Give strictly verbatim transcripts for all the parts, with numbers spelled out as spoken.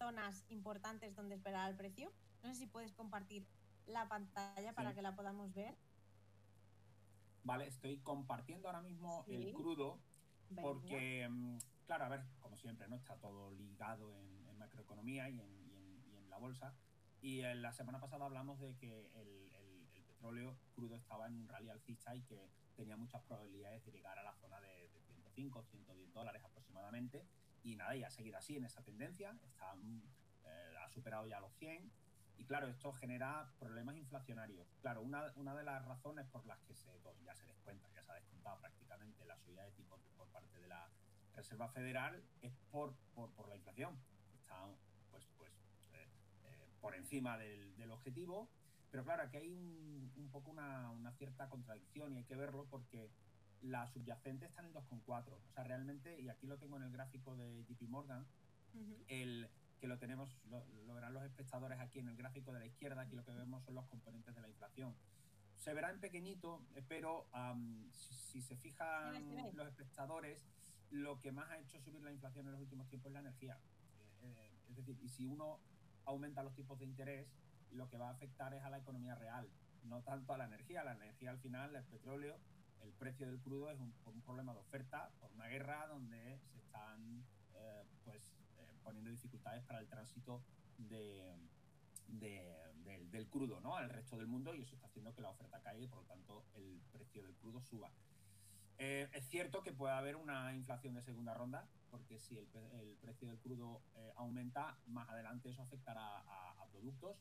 zonas importantes donde esperar el precio. No sé si puedes compartir la pantalla Sí. para que la podamos ver. Vale, estoy compartiendo ahora mismo Sí. el crudo porque, Venga. claro, a ver, como siempre, ¿no? Está todo ligado en, en macroeconomía y en, y, en, y en la bolsa. Y en la semana pasada hablamos de que el, el, el petróleo crudo estaba en un rally alcista y que tenía muchas probabilidades de llegar a la zona de, de ciento cinco, ciento diez dólares aproximadamente. Y nada, y ha seguido así en esa tendencia. Está, eh, ha superado ya los cien. Y claro, esto genera problemas inflacionarios. Claro, una, una de las razones por las que se, ya se descuenta, ya se ha descontado prácticamente la subida de tipos por parte de la Reserva Federal es por, por, por la inflación. Está pues, pues, eh, eh, por encima del, del objetivo. Pero claro, aquí hay un, un poco una, una cierta contradicción y hay que verlo porque la subyacente está en el dos coma cuatro. O sea, realmente, y aquí lo tengo en el gráfico de J P Morgan, uh-huh. el... que lo tenemos, lo, lo verán los espectadores aquí en el gráfico de la izquierda, aquí lo que vemos son los componentes de la inflación. Se verá en pequeñito, pero um, si, si se fijan sí, sí, sí. los espectadores, lo que más ha hecho subir la inflación en los últimos tiempos es la energía. Eh, eh, es decir, y si uno aumenta los tipos de interés, lo que va a afectar es a la economía real, no tanto a la energía. La energía al final, el petróleo, el precio del crudo es un, por un problema de oferta, por una guerra donde se están eh, pues eh, poniendo dificultades para el tránsito de, de, de, del crudo, ¿no?, al resto del mundo, y eso está haciendo que la oferta caiga y por lo tanto el precio del crudo suba. Eh, es cierto que puede haber una inflación de segunda ronda, porque si el, el precio del crudo eh, aumenta, más adelante eso afectará a, a productos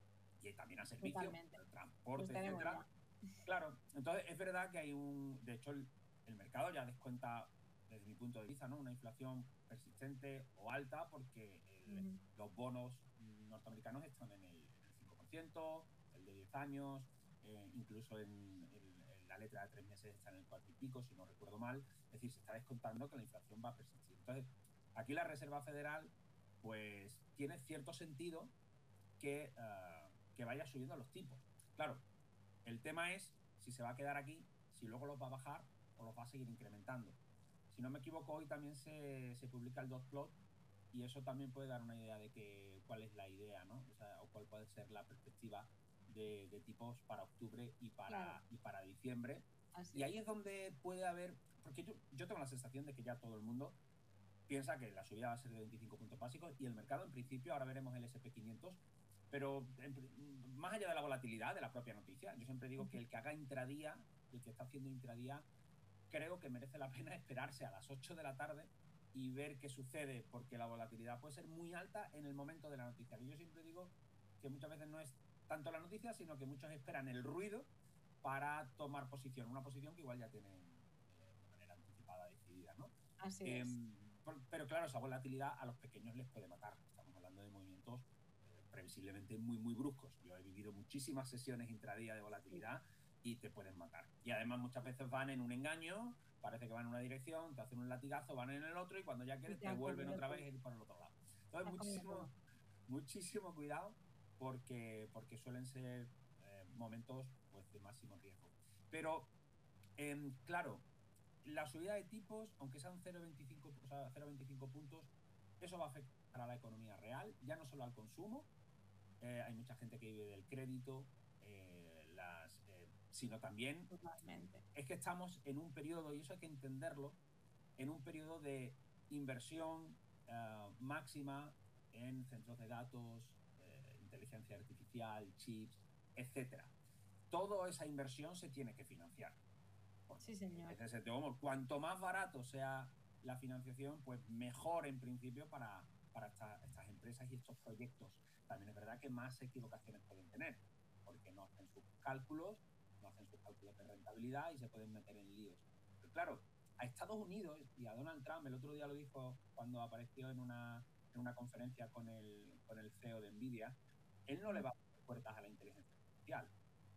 y también a servicios, el transporte, etcétera. Claro, entonces es verdad que hay un... De hecho, el, el mercado ya descuenta, desde mi punto de vista, ¿no?, una inflación persistente o alta, porque el, uh-huh. los bonos norteamericanos están en el, en el cinco por ciento, el de diez años, eh, incluso en, en, en la letra de tres meses está en el cuatro y pico, si no recuerdo mal. Es decir, se está descontando que la inflación va a persistir. Entonces, aquí la Reserva Federal, pues, tiene cierto sentido que, uh, que vaya subiendo los tipos. Claro, el tema es si se va a quedar aquí, si luego los va a bajar o los va a seguir incrementando. Si no me equivoco, hoy también se, se publica el dot plot y eso también puede dar una idea de que, cuál es la idea, ¿no? O sea, o cuál puede ser la perspectiva de, de tipos para octubre y para, claro. y para diciembre. Así y ahí es. es donde puede haber, porque yo, yo tengo la sensación de que ya todo el mundo piensa que la subida va a ser de veinticinco puntos básicos y el mercado, en principio, ahora veremos el ese and pe quinientos, pero en, más allá de la volatilidad de la propia noticia, yo siempre digo que el que haga intradía, el que está haciendo intradía, creo que merece la pena esperarse a las ocho de la tarde y ver qué sucede, porque la volatilidad puede ser muy alta en el momento de la noticia. Y yo siempre digo que muchas veces no es tanto la noticia, sino que muchos esperan el ruido para tomar posición, una posición que igual ya tienen eh, de manera anticipada, decidida, ¿no? Así eh, es. Pero claro, esa volatilidad a los pequeños les puede matar. Estamos hablando de movimientos eh, previsiblemente muy, muy bruscos. Yo he vivido muchísimas sesiones intradía de volatilidad y te pueden matar. Y además muchas veces van en un engaño, parece que van en una dirección, te hacen un latigazo, van en el otro y cuando ya quieres te vuelven otra vez a ir por el otro lado. Entonces muchísimo, muchísimo cuidado porque, porque suelen ser eh, momentos pues, de máximo riesgo. Pero, eh, claro, la subida de tipos, aunque sean cero coma veinticinco, o sea, cero coma veinticinco puntos, eso va a afectar a la economía real, ya no solo al consumo. Eh, hay mucha gente que vive del crédito, eh, las, eh, sino también Totalmente. es que estamos en un periodo, y eso hay que entenderlo, en un periodo de inversión uh, máxima en centros de datos, eh, inteligencia artificial, chips, etcétera. Toda esa inversión se tiene que financiar. Sí, señor. Es ese tema. Cuanto más barato sea la financiación, pues mejor en principio para, para esta, estas empresas y estos proyectos. También es verdad que más equivocaciones pueden tener, porque no hacen sus cálculos, no hacen sus cálculos de rentabilidad y se pueden meter en líos. Pero claro, a Estados Unidos y a Donald Trump, el otro día lo dijo cuando apareció en una, en una conferencia con el, con el C E O de Nvidia, él no le va a abrir puertas a la inteligencia artificial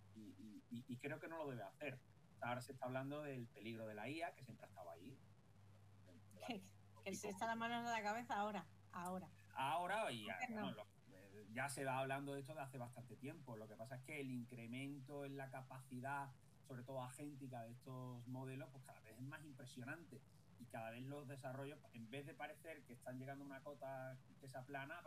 y, y, y creo que no lo debe hacer. Ahora se está hablando del peligro de la I A, que siempre ha estado ahí. Que, que se está la mano en la cabeza ahora, ahora. Ahora, y ya, no. bueno, lo, ya se va hablando de esto de hace bastante tiempo. Lo que pasa es que el incremento en la capacidad, sobre todo agéntica, de estos modelos, pues cada vez es más impresionante. Y cada vez los desarrollos, en vez de parecer que están llegando a una cota que se aplana,